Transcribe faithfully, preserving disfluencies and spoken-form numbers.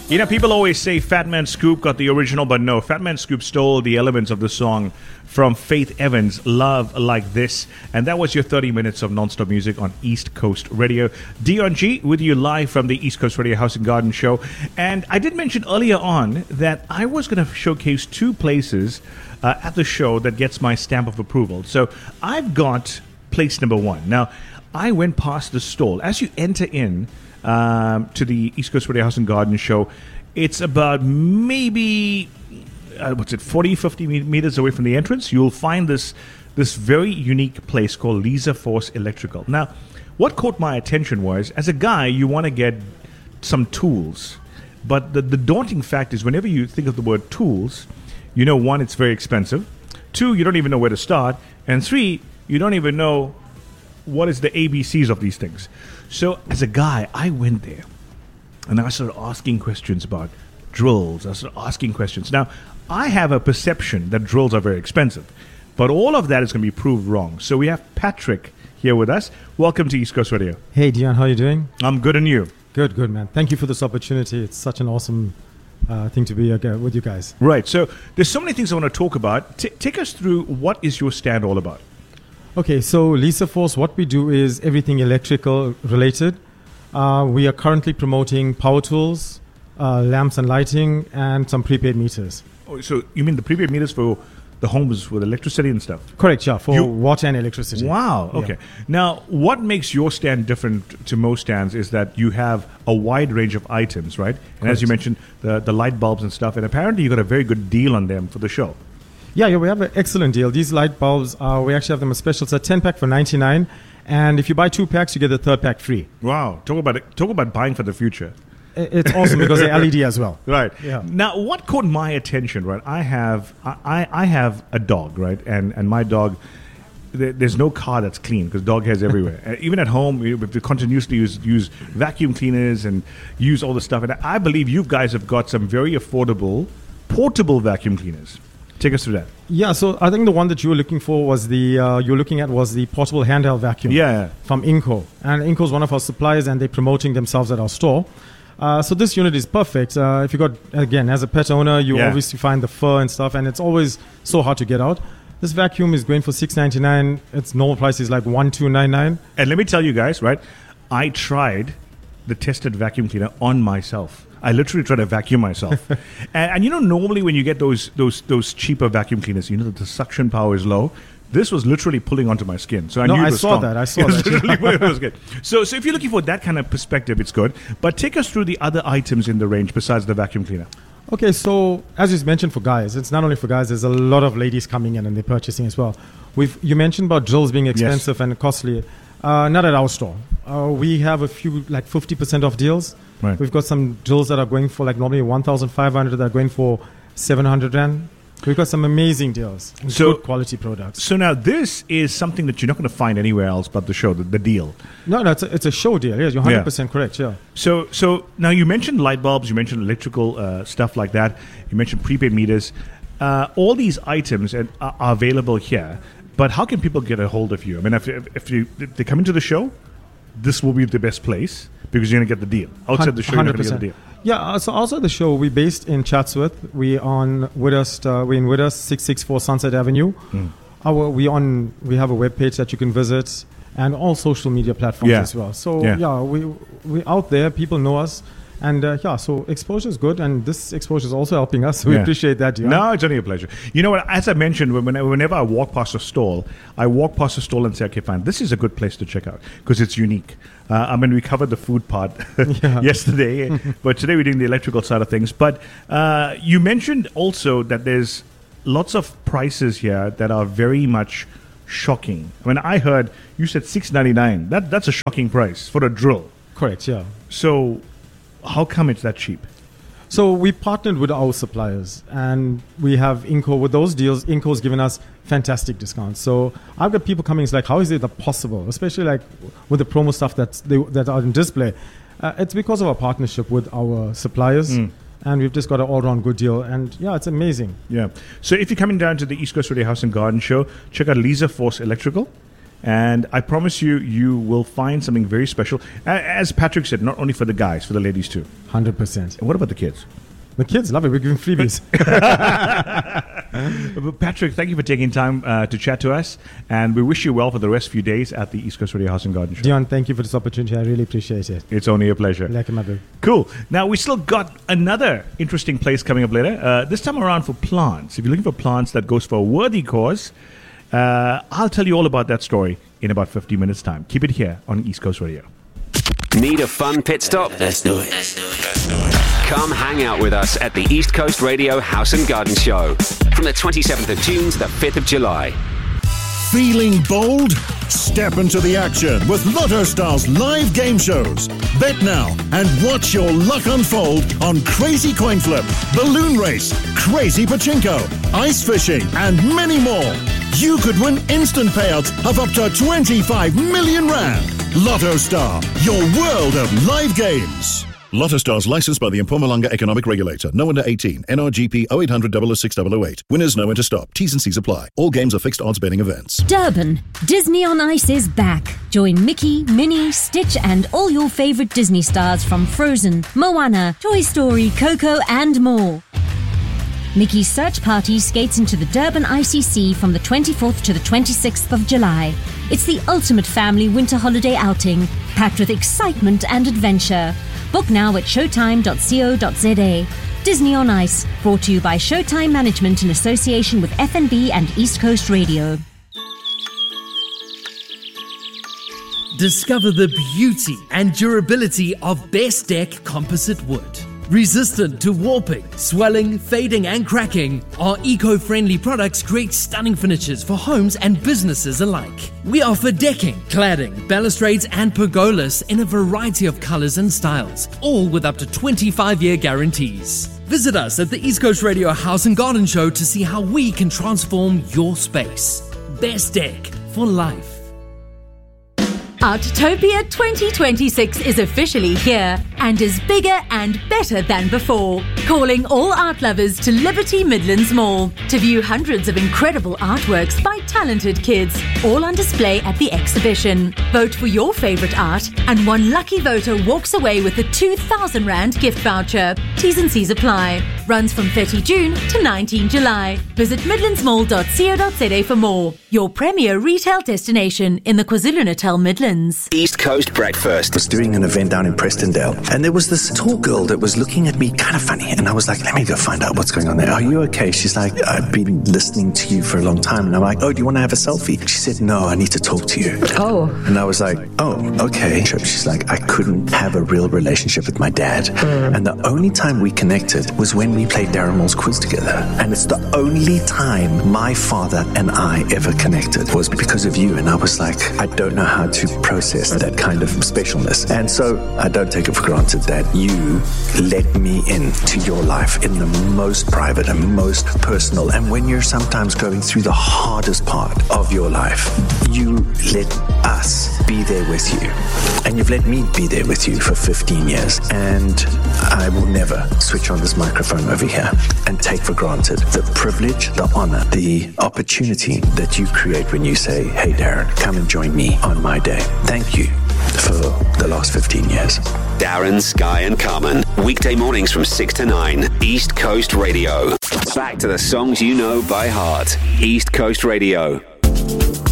You know, people always say Fat Man Scoop got the original, but no, Fat Man Scoop stole the elements of the song from Faith Evans, Love Like This. And that was your thirty minutes of non-stop music on East Coast Radio. Dion G with you live from the East Coast Radio House and Garden Show. And I did mention earlier on that I was going to showcase two places uh, at the show that gets my stamp of approval. So I've got place number one. Now, I went past the stall. As you enter in, Um, to the East Coast Radio House and Garden Show, it's about maybe uh, what's it, forty, fifty meters away from the entrance. You'll find this this very unique place called Lisa Force Electrical. Now, what caught my attention was, as a guy, you want to get some tools, but the, the daunting fact is, whenever you think of the word tools, you know, one, it's very expensive. Two, you don't even know where to start, and three, you don't even know what is the A B Cs of these things. So as a guy, I went there and I started asking questions about drills. I started asking questions. Now, I have a perception that drills are very expensive, but all of that is going to be proved wrong. So we have Patrick here with us. Welcome to East Coast Radio. Hey, Dion, how are you doing? I'm good, and you? Good, good, man. Thank you for this opportunity. It's such an awesome uh, thing to be uh, with you guys. Right. So there's so many things I want to talk about. T- take us through, what is your stand all about? Okay, so Lisa Force, what we do is everything electrical related. Uh, we are currently promoting power tools, uh, lamps and lighting, and some prepaid meters. Oh, so you mean the prepaid meters for the homes with electricity and stuff? Correct, yeah, for you, water and electricity. Wow, okay. Yeah. Now, what makes your stand different to most stands is that you have a wide range of items, right? And Correct. As you mentioned, the, the light bulbs and stuff, and apparently you got a very good deal on them for the show. Yeah, yeah, we have an excellent deal. These light bulbs, uh, we actually have them a special. It's a ten pack for ninety-nine, and if you buy two packs, you get the third pack free. Wow, talk about it, talk about buying for the future. It's awesome because they're L E D as well. Right. Yeah. Now, what caught my attention, right? I have I, I have a dog, right, and and my dog. There's no car that's clean because dog hairs everywhere. Uh, even at home, we, we continuously use use vacuum cleaners and use all the stuff. And I believe you guys have got some very affordable portable vacuum cleaners. Take us through that. Yeah, so I think the one that you were looking for was the uh, you were looking at was the portable handheld vacuum. Yeah. From Inco, and Inco is one of our suppliers, and they're promoting themselves at our store. Uh, so this unit is perfect. Uh, if you got again as a pet owner, you yeah. obviously find the fur and stuff, and it's always so hard to get out. This vacuum is going for six ninety-nine. Its normal price is like one two nine nine. And let me tell you guys, right? I tried the tested vacuum cleaner on myself. I literally try to vacuum myself, and, and you know, normally when you get those those those cheaper vacuum cleaners, you know that the suction power is low. This was literally pulling onto my skin, so I no, knew it I was saw strong. that. I saw it was that. Literally, it was good. So, so if you're looking for that kind of perspective, it's good. But take us through the other items in the range besides the vacuum cleaner. Okay, so as you mentioned, for guys, it's not only for guys. There's a lot of ladies coming in and they're purchasing as well. We've you mentioned about drills being expensive yes. and costly. Uh, not at our store. Uh, we have a few like fifty percent off deals. Right. We've got some drills that are going for like normally one thousand five hundred that are going for seven hundred rand. We've got some amazing deals and so, good quality products. So now this is something that you're not going to find anywhere else but the show, the, the deal. No, no, it's a, it's a show deal. Yes, you're one hundred percent yeah. correct, yeah. So so now you mentioned light bulbs, you mentioned electrical uh, stuff like that. You mentioned prepaid meters. Uh, all these items are, are available here. But how can people get a hold of you? I mean, if, if, you, if they come into the show, this will be the best place because you're going to get the deal. Outside the show, you're not going to get the deal. Yeah, uh, so outside the show, we're based in Chatsworth. We're on Widhurst, uh, we're in Widhurst, six sixty-four Sunset Avenue. Mm. Our, we on we have a webpage that you can visit and all social media platforms yeah. as well. So yeah, yeah we we out there. People know us. And uh, yeah, so exposure is good, and this exposure is also helping us. So we yeah. appreciate that. Yeah. No, it's only a pleasure. You know what? As I mentioned, when, whenever I walk past a stall, I walk past a stall and say, "Okay, fine, this is a good place to check out because it's unique." Uh, I mean, we covered the food part yesterday, but today we're doing the electrical side of things. But uh, you mentioned also that there's lots of prices here that are very much shocking. When I heard you said six ninety-nine, that that's a shocking price for a drill. Correct. Yeah. So. How come it's that cheap? So we partnered with our suppliers, and we have Inco. With those deals, Inco's given us fantastic discounts. So I've got people coming. It's like, how is it possible? Especially like with the promo stuff that's they, that are in display. Uh, it's because of our partnership with our suppliers. Mm. And we've just got an all-round good deal. And, yeah, it's amazing. Yeah. So if you're coming down to the East Coast Radio House and Garden Show, check out Lisa Force Electrical. And I promise you, you will find something very special. As Patrick said, not only for the guys, for the ladies too. one hundred percent. And what about the kids? The kids love it. We're giving freebies. Patrick, thank you for taking time uh, to chat to us. And we wish you well for the rest of your days at the East Coast Radio House and Garden Show. Dion, thank you for this opportunity. I really appreciate it. It's only a pleasure. Like a cool. Now, we still got another interesting place coming up later. Uh, this time around for plants. If you're looking for plants that goes for a worthy cause, uh, I'll tell you all about that story in about fifty minutes' time. Keep it here on East Coast Radio. Need a fun pit stop? Let's do it. Let's do it. Let's do it. Come hang out with us at the East Coast Radio House and Garden Show from the twenty-seventh of June to the fifth of July. Feeling bold? Step into the action with Lotto Stars live game shows. Bet now and watch your luck unfold on Crazy Coin Flip, Balloon Race, Crazy Pachinko, Ice Fishing, and many more. You could win instant payouts of up to twenty-five million rand. Lotto Star, your world of live games. Lotto Stars licensed by the Mpumalanga Economic Regulator. No under eighteen. N R G P oh eight hundred, oh oh six, oh oh eight. Winners know when to stop. T's and C's apply. All games are fixed odds betting events. Durban. Disney on Ice is back. Join Mickey, Minnie, Stitch and all your favourite Disney stars from Frozen, Moana, Toy Story, Coco and more. Mickey's Search Party skates into the Durban I C C from the twenty-fourth to the twenty-sixth of July. It's the ultimate family winter holiday outing, packed with excitement and adventure. Book now at showtime dot co dot za. Disney on Ice, brought to you by Showtime Management in association with F N B and East Coast Radio. Discover the beauty and durability of Best Deck composite wood. Resistant to warping, swelling, fading and cracking, our eco-friendly products create stunning finishes for homes and businesses alike. We offer decking, cladding, balustrades and pergolas in a variety of colors and styles, all with up to twenty-five year guarantees. Visit us at the East Coast Radio House and Garden Show to see how we can transform your space. Best Deck for life. Artopia twenty twenty-six is officially here and is bigger and better than before. Calling all art lovers to Liberty Midlands Mall to view hundreds of incredible artworks by talented kids, all on display at the exhibition. Vote for your favourite art and one lucky voter walks away with a two thousand rand gift voucher. T's and C's apply. Runs from thirty June to nineteen July. Visit midlands mall dot co dot za for more. Your premier retail destination in the KwaZulu-Natal Midlands. East Coast Breakfast. I was doing an event down in Prestondale, and there was this tall girl that was looking at me kind of funny, and I was like, let me go find out what's going on there. Are you okay? She's like, I've been listening to you for a long time. And I'm like, oh, do you want to have a selfie? She said, no, I need to talk to you. Oh. And I was like, oh, okay. She's like, I couldn't have a real relationship with my dad. Mm. And the only time we connected was when we played Darren Moore's quiz together. And it's the only time my father and I ever connected was because of you. And I was like, I don't know how to process that kind of specialness. And so I don't take it for granted that you let me into your life in the most private and most personal. And when you're sometimes going through the hardest part of your life, you let us be there with you. And you've let me be there with you for fifteen years. And I will never switch on this microphone over here and take for granted the privilege, the honor, the opportunity that you create when you say, hey, Darren, come and join me on my day. Thank you for the last fifteen years. Darren, Sky and Carmen. Weekday mornings from six to nine. East Coast Radio. Back to the songs you know by heart. East Coast Radio.